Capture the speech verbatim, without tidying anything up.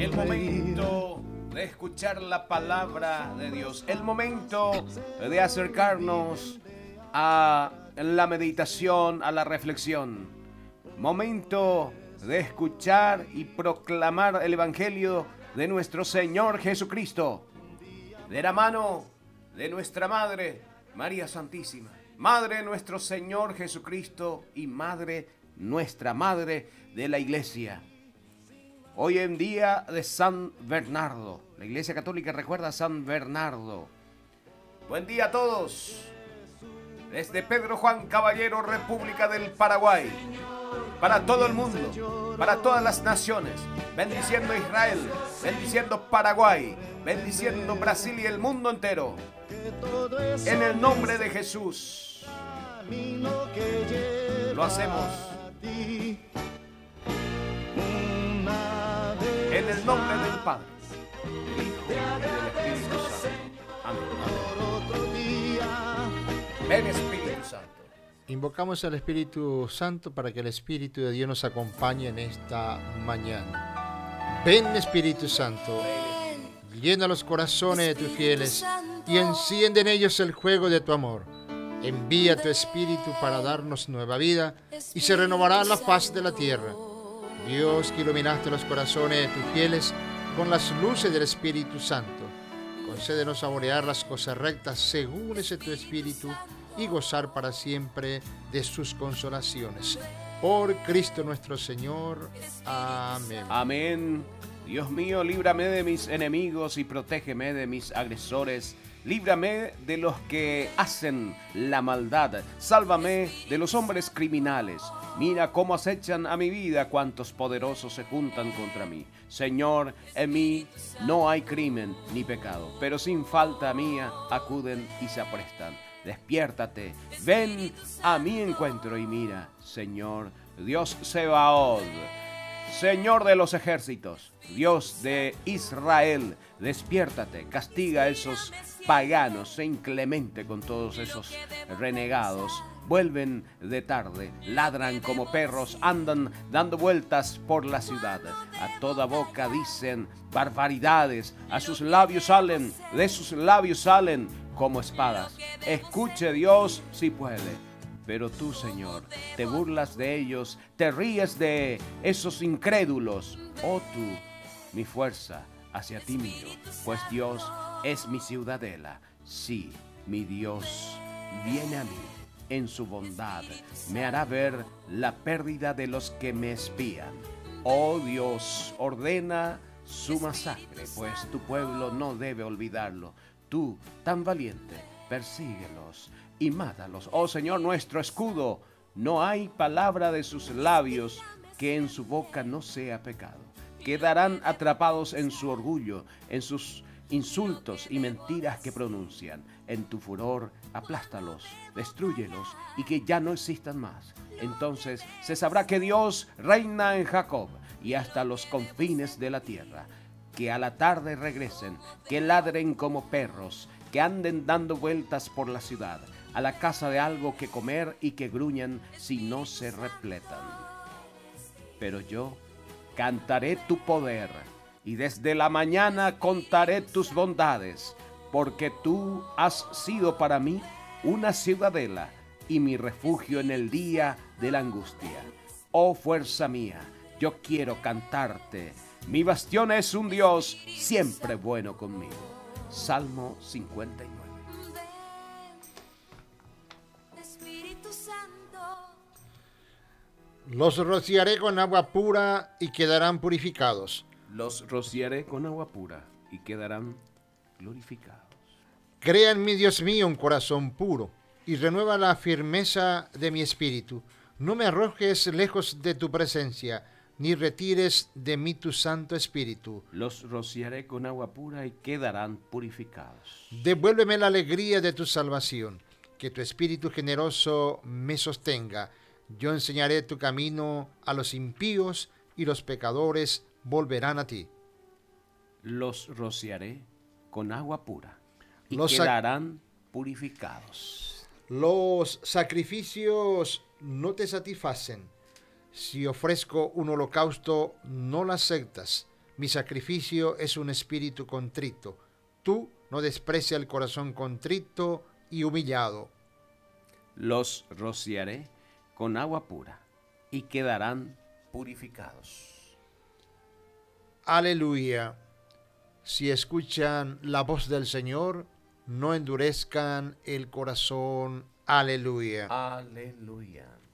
El momento de escuchar la palabra de Dios. El momento de acercarnos a la meditación, a la reflexión. Momento de escuchar y proclamar el Evangelio de nuestro Señor Jesucristo, de la mano de nuestra Madre, María Santísima, Madre de nuestro Señor Jesucristo y Madre, nuestra Madre de la Iglesia. Hoy en día de San Bernardo, la Iglesia Católica recuerda a San Bernardo. Buen día a todos, desde Pedro Juan Caballero, República del Paraguay, para todo el mundo, para todas las naciones, bendiciendo a Israel, bendiciendo Paraguay, bendiciendo Brasil y el mundo entero, en el nombre de Jesús. Lo hacemos en el nombre del Padre, del Hijo y del Espíritu Santo. Amén. Ven, Espíritu Santo. Invocamos al Espíritu Santo para que el Espíritu de Dios nos acompañe en esta mañana. Ven, Espíritu Santo, llena los corazones de tus fieles y enciende en ellos el fuego de tu amor. Envía tu Espíritu para darnos nueva vida y se renovará la faz de la tierra. Dios, que iluminaste los corazones de tus fieles con las luces del Espíritu Santo, concédenos saborear las cosas rectas según ese tu Espíritu y gozar para siempre de sus consolaciones. Por Cristo nuestro Señor. Amén. Amén. Dios mío, líbrame de mis enemigos y protégeme de mis agresores. Líbrame de los que hacen la maldad. Sálvame de los hombres criminales. Mira cómo acechan a mi vida cuantos poderosos se juntan contra mí. Señor, en mí no hay crimen ni pecado, pero sin falta mía acuden y se aprestan. Despiértate, ven a mi encuentro y mira, Señor, Dios Sebaot, Señor de los ejércitos, Dios de Israel, despiértate, castiga a esos paganos, sé inclemente con todos esos renegados. Vuelven de tarde, ladran como perros, andan dando vueltas por la ciudad. A toda boca dicen barbaridades, a sus labios salen, de sus labios salen como espadas. Escuche Dios si puede. Pero tú, Señor, te burlas de ellos, te ríes de esos incrédulos. Oh tú, mi fuerza, hacia ti miro, pues Dios es mi ciudadela. Sí, mi Dios viene a mí. En su bondad me hará ver la pérdida de los que me espían. Oh Dios, ordena su masacre, pues tu pueblo no debe olvidarlo. Tú, tan valiente, persíguelos y mátalos. Oh Señor, nuestro escudo, no hay palabra de sus labios que en su boca no sea pecado. Quedarán atrapados en su orgullo, en sus insultos y mentiras que pronuncian. En tu furor, aplástalos, destrúyelos y que ya no existan más. Entonces se sabrá que Dios reina en Jacob y hasta los confines de la tierra. Que a la tarde regresen, que ladren como perros, que anden dando vueltas por la ciudad, a la casa de algo que comer y que gruñan si no se repletan. Pero yo cantaré tu poder y desde la mañana contaré tus bondades, porque tú has sido para mí una ciudadela y mi refugio en el día de la angustia. Oh fuerza mía, yo quiero cantarte. Mi bastión es un Dios siempre bueno conmigo. Salmo cincuenta y nueve. Los rociaré con agua pura y quedarán purificados. Los rociaré con agua pura y quedarán glorificados. Crea en mí, Dios mío, un corazón puro y renueva la firmeza de mi espíritu. No me arrojes lejos de tu presencia, ni retires de mí tu Santo Espíritu. Los rociaré con agua pura y quedarán purificados. Devuélveme la alegría de tu salvación, que tu Espíritu generoso me sostenga. Yo enseñaré tu camino a los impíos y los pecadores volverán a ti. Los rociaré con agua pura y los quedarán purificados. Los sacrificios no te satisfacen. Si ofrezco un holocausto, no lo aceptas. Mi sacrificio es un espíritu contrito. Tú no desprecias el corazón contrito y humillado. Los rociaré con agua pura y quedarán purificados. Aleluya. Si escuchan la voz del Señor, no endurezcan el corazón. Aleluya. Aleluya.